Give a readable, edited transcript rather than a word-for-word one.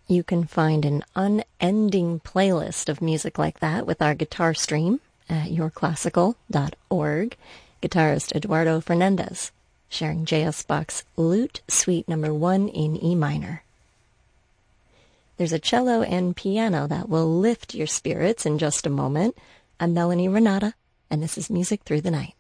You can find an unending playlist of music like that with our guitar stream at yourclassical.org. Guitarist Eduardo Fernandez, sharing J.S. Bach's Lute Suite No. 1 in E minor. There's a cello and piano that will lift your spirits in just a moment. I'm Melanie Renata, and this is Music Through the Night.